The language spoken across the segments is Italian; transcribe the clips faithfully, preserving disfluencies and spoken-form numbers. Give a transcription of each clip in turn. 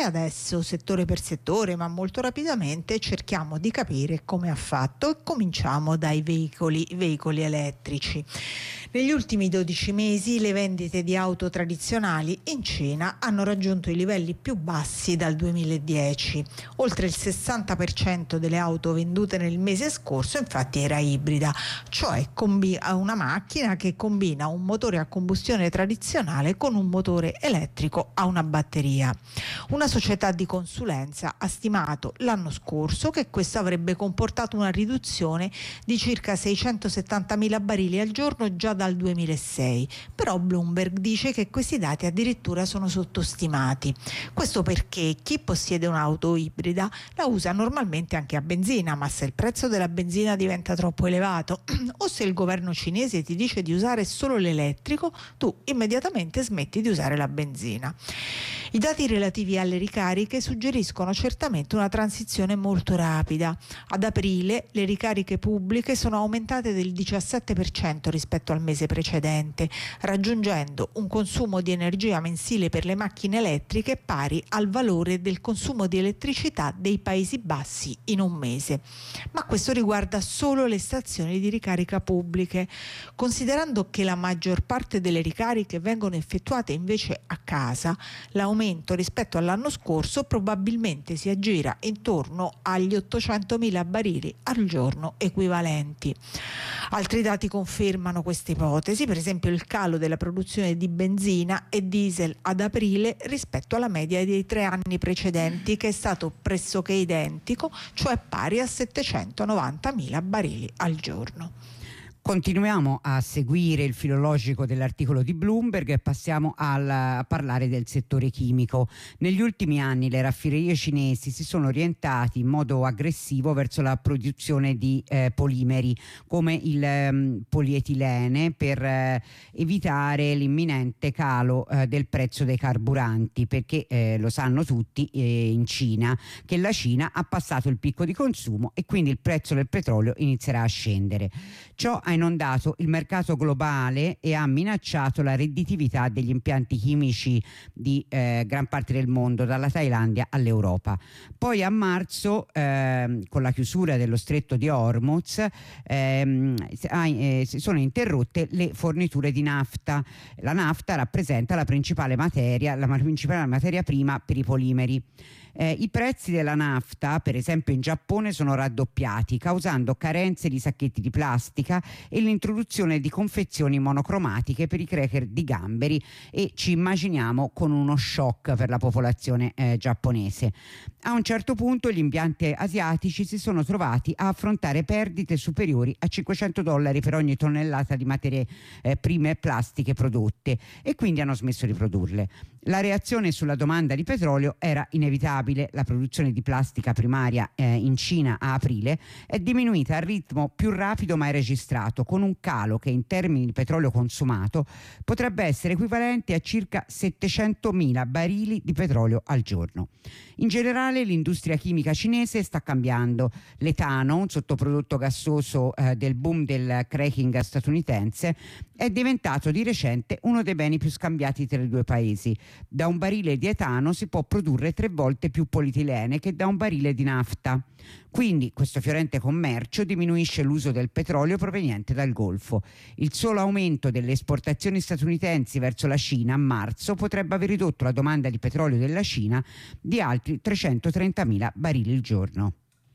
E adesso, settore per settore, ma molto rapidamente, cerchiamo di capire come ha fatto e cominciamo dai veicoli, veicoli elettrici. Negli ultimi dodici mesi le vendite di auto tradizionali in Cina hanno raggiunto i livelli più bassi dal duemiladieci. Oltre il sessanta per cento delle auto vendute nel mese scorso infatti era ibrida, cioè combi- una macchina che combina un motore a combustione tradizionale con un motore elettrico a una batteria. Una società di consulenza ha stimato l'anno scorso che questo avrebbe comportato una riduzione di circa seicentosettantamila barili al giorno già dal duemilasei, però Bloomberg dice che questi dati addirittura sono sottostimati. Questo perché chi possiede un'auto ibrida la usa normalmente anche a benzina, ma se il prezzo della benzina diventa troppo elevato o se il governo cinese ti dice di usare solo l'elettrico, tu immediatamente smetti di usare la benzina. I dati relativi alle ricariche suggeriscono certamente una transizione molto rapida. Ad aprile le ricariche pubbliche sono aumentate del diciassette per cento rispetto al mese precedente, raggiungendo un consumo di energia mensile per le macchine elettriche pari al valore del consumo di elettricità dei Paesi Bassi in un mese. Ma questo riguarda solo le stazioni di ricarica pubbliche. Considerando che la maggior parte delle ricariche vengono effettuate invece a casa, l'aumento rispetto all'anno scorso probabilmente si aggira intorno agli ottocentomila barili al giorno equivalenti. Altri dati confermano questa ipotesi, per esempio il calo della produzione di benzina e diesel ad aprile rispetto alla media dei tre anni precedenti, che è stato pressoché identico, cioè pari a settecentonovantamila barili al giorno. Continuiamo a seguire il filologico dell'articolo di Bloomberg e passiamo al, a parlare del settore chimico. Negli ultimi anni le raffinerie cinesi si sono orientati in modo aggressivo verso la produzione di eh, polimeri come il um, polietilene per eh, evitare l'imminente calo eh, del prezzo dei carburanti, perché eh, lo sanno tutti eh, in Cina che la Cina ha passato il picco di consumo e quindi il prezzo del petrolio inizierà a scendere. Ciò ha inondato il mercato globale e ha minacciato la redditività degli impianti chimici di eh, gran parte del mondo, dalla Thailandia all'Europa. Poi a marzo, eh, con la chiusura dello stretto di Hormuz, ehm, eh, si sono interrotte le forniture di nafta. La nafta rappresenta la principale materia, la principale materia prima per i polimeri. Eh, I prezzi della nafta, per esempio in Giappone, sono raddoppiati, causando carenze di sacchetti di plastica e l'introduzione di confezioni monocromatiche per i cracker di gamberi, e ci immaginiamo con uno shock per la popolazione eh, giapponese. A un certo punto gli impianti asiatici si sono trovati a affrontare perdite superiori a cinquecento dollari per ogni tonnellata di materie eh, prime plastiche prodotte, e quindi hanno smesso di produrle. La reazione sulla domanda di petrolio era inevitabile. La produzione di plastica primaria eh, in Cina a aprile è diminuita al ritmo più rapido mai registrato, con un calo che in termini di petrolio consumato potrebbe essere equivalente a circa settecentomila barili di petrolio al giorno. In generale l'industria chimica cinese sta cambiando. L'etano, un sottoprodotto gassoso eh, del boom del cracking statunitense, è diventato di recente uno dei beni più scambiati tra i due paesi. Da un barile di etano si può produrre tre volte più polietilene che da un barile di nafta. Quindi questo fiorente commercio diminuisce l'uso del petrolio proveniente dal Golfo. Il solo aumento delle esportazioni statunitensi verso la Cina a marzo potrebbe aver ridotto la domanda di petrolio della Cina di altri trecentotrentamila barili al giorno.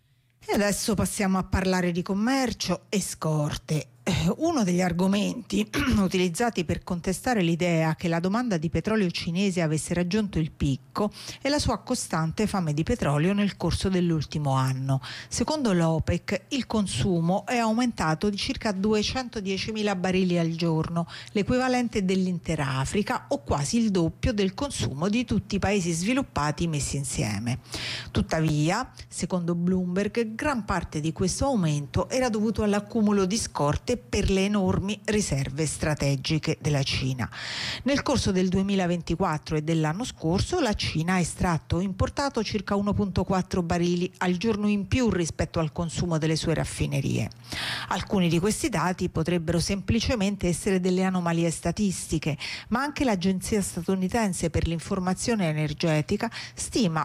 E adesso passiamo a parlare di commercio e scorte. Uno degli argomenti utilizzati per contestare l'idea che la domanda di petrolio cinese avesse raggiunto il picco è la sua costante fame di petrolio nel corso dell'ultimo anno. Secondo l'OPEC il consumo è aumentato di circa duecentodiecimila barili al giorno, l'equivalente dell'intera Africa o quasi il doppio del consumo di tutti i paesi sviluppati messi insieme. Tuttavia, secondo Bloomberg, gran parte di questo aumento era dovuto all'accumulo di scorte per le enormi riserve strategiche della Cina. Nel corso del duemilaventiquattro e dell'anno scorso la Cina ha estratto o importato circa uno virgola quattro barili al giorno in più rispetto al consumo delle sue raffinerie. Alcuni di questi dati potrebbero semplicemente essere delle anomalie statistiche, ma anche l'Agenzia statunitense per l'informazione energetica stima